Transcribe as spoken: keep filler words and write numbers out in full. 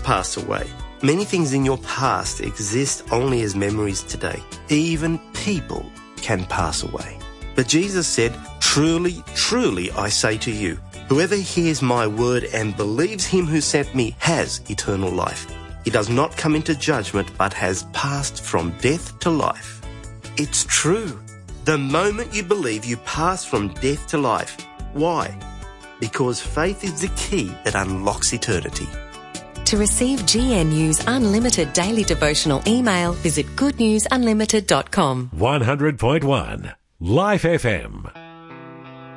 pass away. Many things in your past exist only as memories today. Even people can pass away. But Jesus said, "Truly, truly, I say to you, whoever hears my word and believes him who sent me has eternal life. He does not come into judgment, but has passed from death to life." It's true. The moment you believe, you pass from death to life. Why? Because faith is the key that unlocks eternity. To receive G N U's unlimited daily devotional email, visit good news unlimited dot com. one hundred point one Life F M.